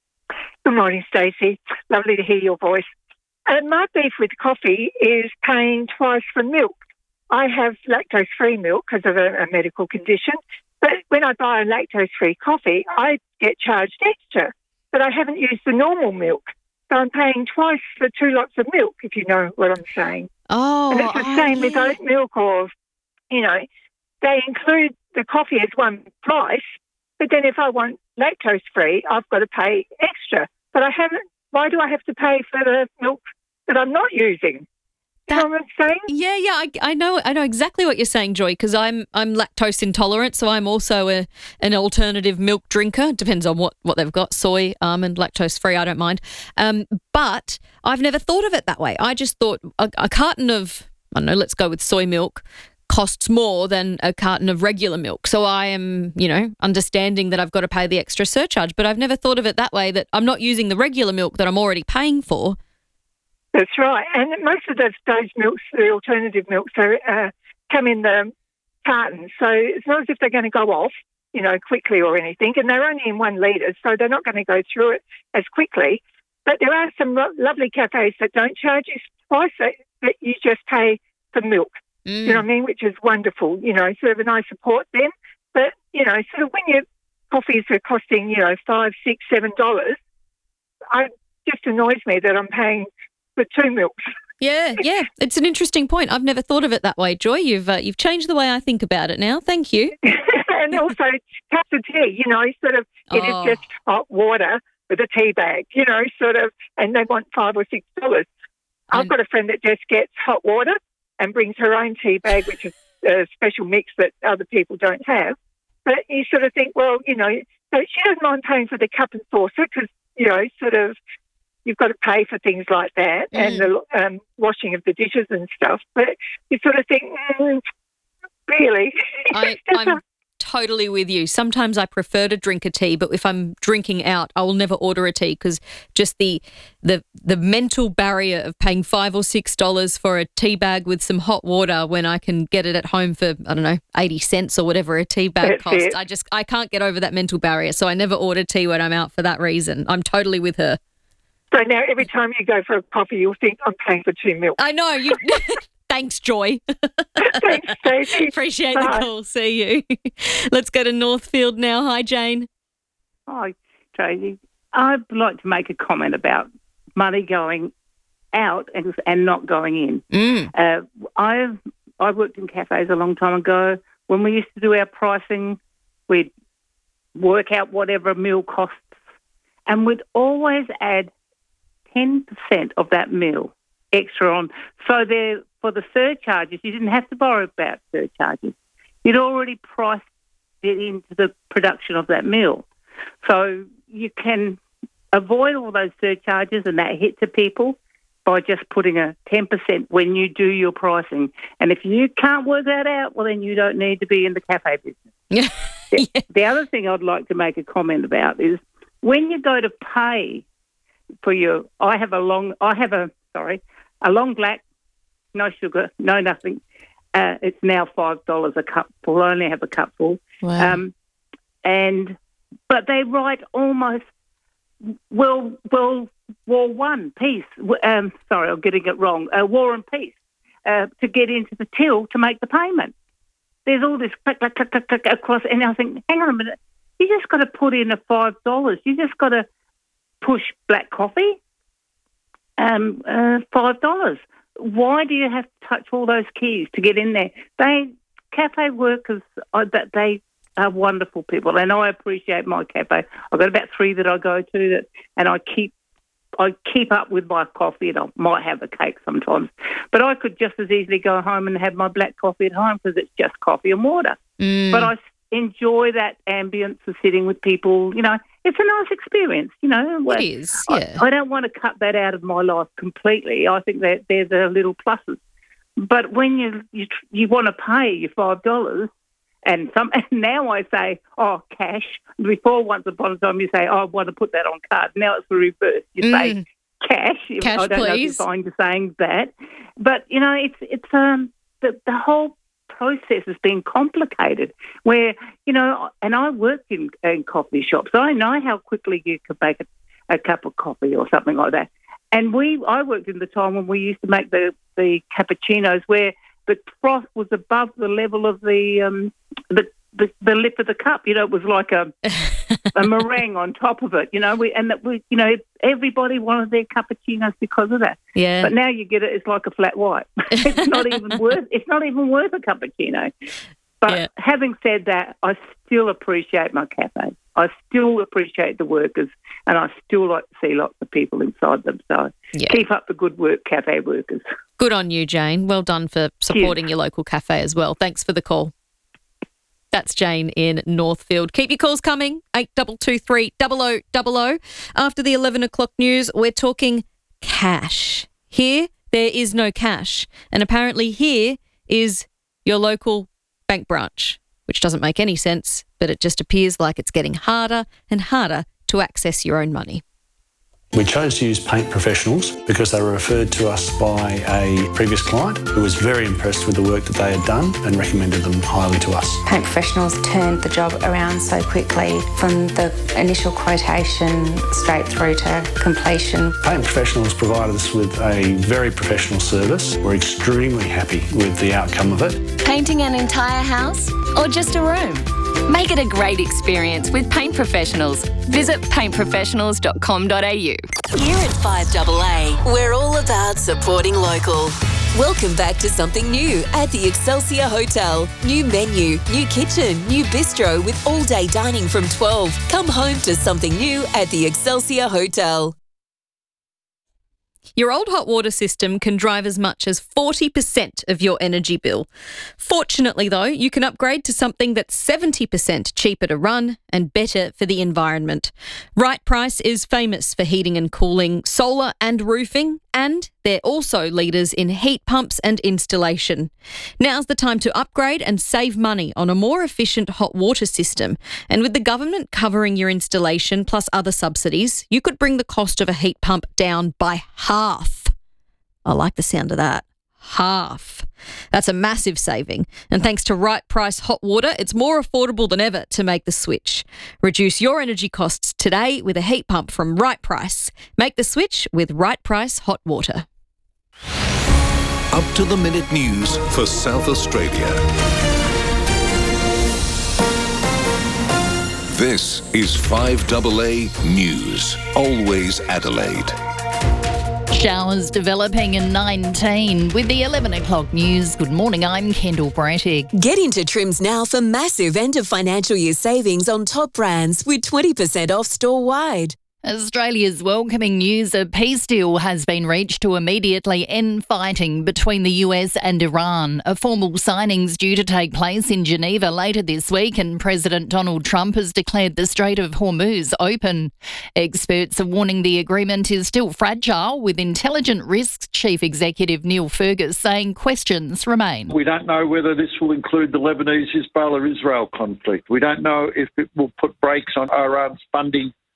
Good morning, Stacey. Lovely to hear your voice. Uh, my beef with coffee is paying twice for milk. I have lactose-free milk because of a, a medical condition, but when I buy a lactose-free coffee, I get charged extra, but I haven't used the normal milk. So I'm paying twice for two lots of milk, if you know what I'm saying. Oh, and it's the oh, same yeah. with oat milk or, you know, they include the coffee as one price, but then if I want lactose-free, I've got to pay extra. But I haven't. Why do I have to pay for the milk that I'm not using? You know what I'm saying? Yeah, yeah, I, I know, I know exactly what you're saying, Joy, because I'm I'm lactose intolerant, so I'm also a an alternative milk drinker. Depends on what, what they've got, soy, almond, lactose-free. I don't mind. Um, but I've never thought of it that way. I just thought a, a carton of I don't know, let's go with soy milk, costs more than a carton of regular milk. So I am, you know, understanding that I've got to pay the extra surcharge, but I've never thought of it that way, that I'm not using the regular milk that I'm already paying for. That's right. And most of those, those milks, the alternative milks, are, uh, come in the cartons. So it's not as if they're going to go off, you know, quickly or anything. And they're only in one litre, so they're not going to go through it as quickly. But there are some lo- lovely cafes that don't charge you twice, that, that you just pay for milk. Mm. You know what I mean? Which is wonderful, you know, sort of, and I support them. But, you know, sort of when your coffees are costing, you know, five, six, seven dollars, it just annoys me that I'm paying for two milks. Yeah, yeah. It's an interesting point. I've never thought of it that way, Joy. You've uh, you've changed the way I think about it now. Thank you. And also cups of tea, you know, sort of, it oh. is just hot water with a tea bag, you know, sort of, and they want five or six dollars. And I've got a friend that just gets hot water and brings her own tea bag, which is a special mix that other people don't have. But you sort of think, well, you know, so she doesn't mind paying for the cup and saucer because, you know, sort of you've got to pay for things like that mm. and the um, washing of the dishes and stuff. But you sort of think, mm, really? I, I'm totally with you. Sometimes I prefer to drink a tea, but if I'm drinking out, I will never order a tea because just the the the mental barrier of paying five or six dollars for a tea bag with some hot water when I can get it at home for, I don't know, eighty cents or whatever a tea bag That's costs. it. I just I can't get over that mental barrier, so I never order tea when I'm out for that reason. I'm totally with her. So now every time you go for a coffee, you'll think, I'm paying for two milk. I know. You. Thanks, Joy. Thanks, Stacey. Appreciate Bye. the call. See you. Let's go to Northfield now. Hi, Jane. Hi, Tracy. I'd like to make a comment about money going out and, and not going in. Mm. Uh, I've I worked in cafes a long time ago. When we used to do our pricing, we'd work out whatever a meal costs, and we'd always add ten percent of that meal extra on. So there, for the surcharges, you didn't have to worry about surcharges. You'd already priced it into the production of that meal. So you can avoid all those surcharges and that hit to people by just putting a ten percent when you do your pricing. And if you can't work that out, well, then you don't need to be in the cafe business. Yeah. the, the other thing I'd like to make a comment about is when you go to pay for your, I have a long, I have a, sorry, a long black, no sugar, no nothing. Uh, it's now five dollars a cup full. I only have a cup full. Wow. Um, and, but they write almost, well, well, War One, peace. Um, sorry, I'm getting it wrong. Uh, War and Peace uh, to get into the till to make the payment. There's all this click, click, click, click, click across, and I think, hang on a minute, you just got to put in a five dollars. You just got to push black coffee, um, uh, five dollars. Why do you have to touch all those keys to get in there? They cafe workers, uh, that they are wonderful people, and I appreciate my cafe. I've got about three that I go to, that, and I keep I keep up with my coffee, and I might have a cake sometimes. But I could just as easily go home and have my black coffee at home because it's just coffee and water. Mm. But I enjoy that ambience of sitting with people. You know, it's a nice experience, you know. It is, yeah. I, I don't want to cut that out of my life completely. I think that they're the little pluses. But when you you, you want to pay your five dollars, and some and now I say, oh, cash. Before, once upon a time, you say, oh, I want to put that on card. Now it's the reverse. You Mm. say cash. Cash, I don't please. know if you find you saying that. But, you know, it's it's um the, the whole process has been complicated where, you know, and I work in, in coffee shops. So I know how quickly you can make a, a cup of coffee or something like that. And we, I worked in the time when we used to make the, the cappuccinos where the froth was above the level of the um, the, the the lip of the cup. You know, it was like a a meringue on top of it. You know, we and that we, you know, everybody wanted their cappuccinos because of that. Yeah. But now you get it; it's like a flat white. It's not even worth. It's not even worth a cappuccino. But Yeah. having said that, I still appreciate my cafe. I still appreciate the workers, and I still like to see lots of people inside them. So Yeah. keep up the good work, cafe workers. Good on you, Jane. Well done for supporting your local cafe as well. Thanks for the call. That's Jane in Northfield. Keep your calls coming, eight two two three, double oh double oh. After the eleven o'clock news, we're talking cash. Here, there is no cash. And apparently here is your local bank branch, which doesn't make any sense, but it just appears like it's getting harder and harder to access your own money. We chose to use Paint Professionals because they were referred to us by a previous client who was very impressed with the work that they had done and recommended them highly to us. Paint Professionals turned the job around so quickly from the initial quotation straight through to completion. Paint Professionals provided us with a very professional service. We're extremely happy with the outcome of it. Painting an entire house or just a room? Make it a great experience with Paint Professionals. Visit paint professionals dot com dot a u. Here at five A A, we're all about supporting local. Welcome back to something new at the Excelsior Hotel. New menu, new kitchen, new bistro with all-day dining from twelve. Come home to something new at the Excelsior Hotel. Your old hot water system can drive as much as forty percent of your energy bill. Fortunately, though, you can upgrade to something that's seventy percent cheaper to run and better for the environment. Right Price is famous for heating and cooling, solar and roofing, and they're also leaders in heat pumps and installation. Now's the time to upgrade and save money on a more efficient hot water system. And with the government covering your installation plus other subsidies, you could bring the cost of a heat pump down by half. I like the sound of that. Half. That's a massive saving. And thanks to Right Price Hot Water, it's more affordable than ever to make the switch. Reduce your energy costs today with a heat pump from Right Price. Make the switch with Right Price Hot Water. Up to the minute news for South Australia. This is five A A News. Always Adelaide. Showers developing in nineteen. With the eleven o'clock news, good morning, I'm Kendall Brattig. Get into Trims now for massive end of financial year savings on top brands with twenty percent off store-wide. Australia's welcoming news a peace deal has been reached to immediately end fighting between the U S and Iran. A formal signing's due to take place in Geneva later this week, and President Donald Trump has declared the Strait of Hormuz open. Experts are warning the agreement is still fragile, with Intelligent Risks Chief Executive Neil Fergus saying questions remain. We don't know whether this will include the Lebanese-Hezbollah-Israel conflict. We don't know if it will put brakes on Iran's funding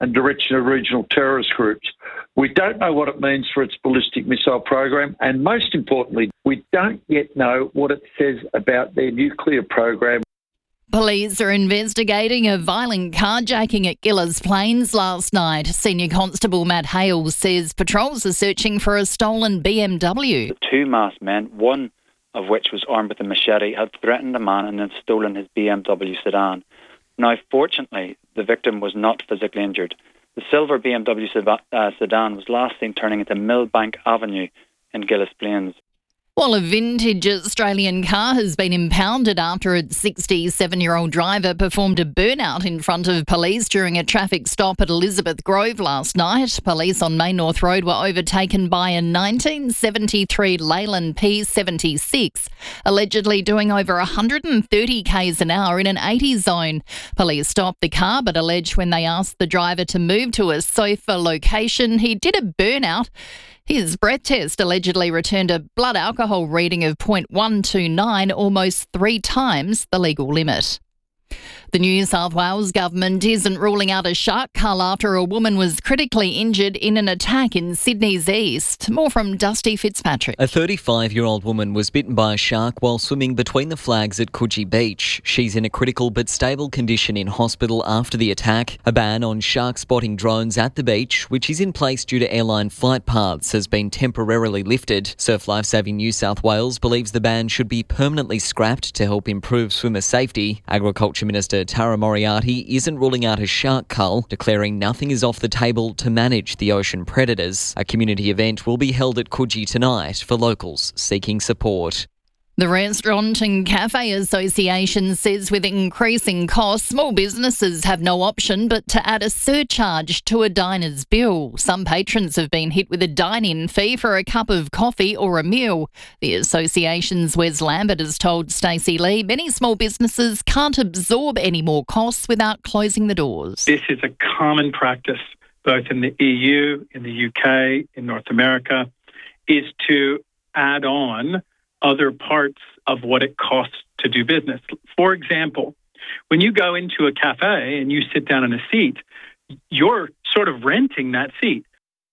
and direction of regional terrorist groups. We don't know what it means for its ballistic missile program, and most importantly, we don't yet know what it says about their nuclear program. Police are investigating a violent carjacking at Gillis Plains last night. Senior Constable Matt Hales says patrols are searching for a stolen B M W. The two masked men, one of which was armed with a machete, had threatened a man and then stolen his B M W sedan. Now, fortunately, the victim was not physically injured. The silver B M W uh, sedan was last seen turning into Millbank Avenue in Gillis Plains. While a vintage Australian car has been impounded after its sixty-seven-year-old driver performed a burnout in front of police during a traffic stop at Elizabeth Grove last night. Police on Main North Road were overtaken by a nineteen seventy-three Leyland P seventy-six, allegedly doing over one hundred thirty kays an hour in an eighty zone. Police stopped the car but alleged when they asked the driver to move to a safer location, he did a burnout. His breath test allegedly returned a blood alcohol reading of point one two nine, almost three times the legal limit. The New South Wales government isn't ruling out a shark cull after a woman was critically injured in an attack in Sydney's east. More from Dusty Fitzpatrick. A thirty-five-year-old woman was bitten by a shark while swimming between the flags at Coogee Beach. She's in a critical but stable condition in hospital after the attack. A ban on shark spotting drones at the beach, which is in place due to airline flight paths, has been temporarily lifted. Surf Lifesaving New South Wales believes the ban should be permanently scrapped to help improve swimmer safety. Agriculture Minister Tara Moriarty isn't ruling out a shark cull, declaring nothing is off the table to manage the ocean predators. A community event will be held at Coogee tonight for locals seeking support. The Restaurant and Cafe Association says with increasing costs, small businesses have no option but to add a surcharge to a diner's bill. Some patrons have been hit with a dine-in fee for a cup of coffee or a meal. The association's Wes Lambert has told Stacey Lee many small businesses can't absorb any more costs without closing the doors. This is a common practice both in the E U, in the U K, in North America, is to add on other parts of what it costs to do business. For example, when you go into a cafe and you sit down in a seat, you're sort of renting that seat.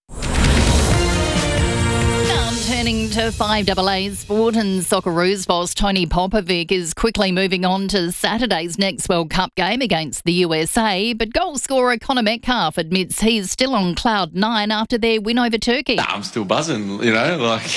Now turning to five A A sport, and Socceroos boss Tony Popovic is quickly moving on to Saturday's next World Cup game against the U S A, but goal scorer Connor Metcalf admits he's still on cloud nine after their win over Turkey. Nah, I'm still buzzing, you know, like...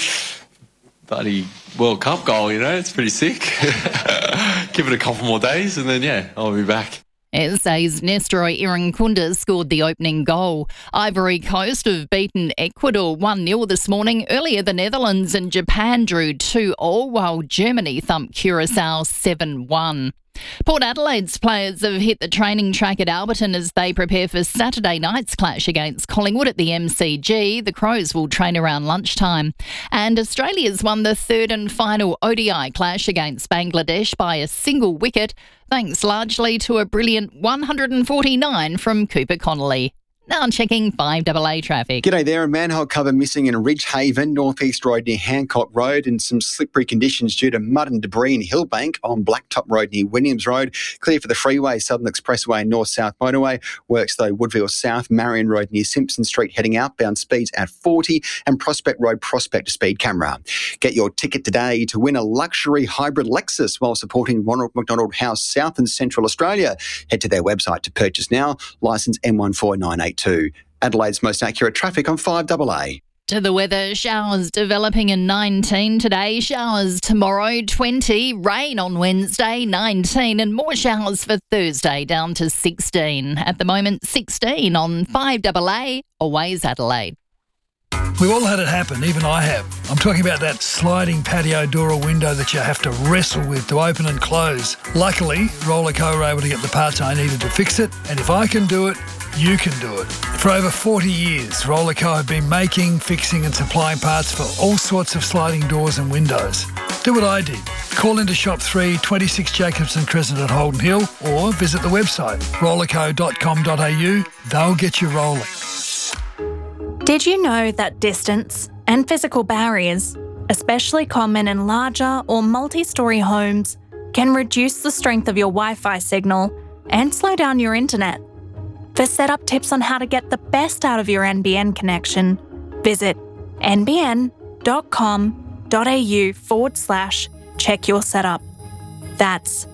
bloody World Cup goal, you know, it's pretty sick. Give it a couple more days and then, yeah, I'll be back. S A's Nestor Irankunda scored the opening goal. Ivory Coast have beaten Ecuador one nil this morning. Earlier, the Netherlands and Japan drew two all, while Germany thumped Curacao seven one. Port Adelaide's players have hit the training track at Alberton as they prepare for Saturday night's clash against Collingwood at the M C G. The Crows will train around lunchtime. And Australia's won the third and final O D I clash against Bangladesh by a single wicket, thanks largely to a brilliant one hundred forty-nine from Cooper Connolly. Now checking five A A traffic. G'day there. A manhole cover missing in Ridge Haven, North East Road near Hancock Road, and some slippery conditions due to mud and debris in Hillbank on Blacktop Road near Williams Road. Clear for the freeway, Southern Expressway and North-South Motorway. Works though Woodville South, Marion Road near Simpson Street heading outbound, speeds at forty, and Prospect Road, Prospect speed camera. Get your ticket today to win a luxury hybrid Lexus while supporting Ronald McDonald House South and Central Australia. Head to their website to purchase now. Licence M one four nine eight two. Adelaide's most accurate traffic on five A A. To the weather, showers developing in nineteen today, showers tomorrow twenty, rain on Wednesday nineteen, and more showers for Thursday down to sixteen. At the moment, sixteen on five A A, Always Adelaide. We've all had it happen, even I have. I'm talking about that sliding patio door or window that you have to wrestle with to open and close. Luckily, Rollerco were able to get the parts I needed to fix it, and if I can do it, you can do it. For over forty years, Rollerco have been making, fixing and supplying parts for all sorts of sliding doors and windows. Do what I did. Call into Shop three, twenty-six Jacobson Crescent at Holden Hill, or visit the website rollerco dot com dot a u. They'll get you rolling. Did you know that distance and physical barriers, especially common in larger or multi-storey homes, can reduce the strength of your Wi-Fi signal and slow down your internet? For setup tips on how to get the best out of your N B N connection, visit nbn.com.au forward slash check your setup. That's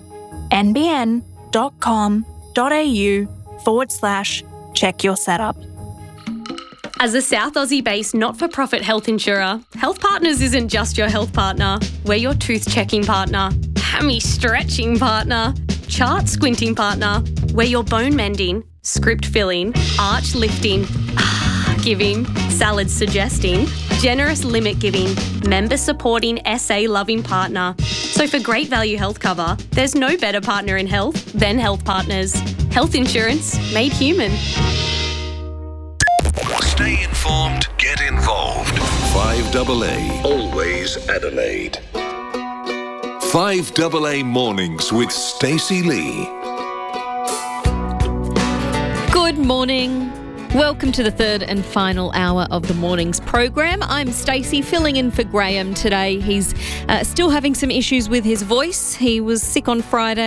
nbn.com.au forward slash check your setup. As a South Aussie-based not-for-profit health insurer, Health Partners isn't just your health partner. We're your tooth-checking partner, hammy-stretching partner, chart-squinting partner. We're your bone-mending, script-filling, arch-lifting, ah-giving, salad-suggesting, generous limit-giving, member-supporting, S A-loving partner. So for great value health cover, there's no better partner in health than Health Partners. Health insurance made human. Stay informed, get involved. five double A, always Adelaide. five double A Mornings with Stacey Lee. Good morning. Welcome to the third and final hour of the morning's program. I'm Stacey, filling in for Graham today. He's uh, still having some issues with his voice. He was sick on Friday.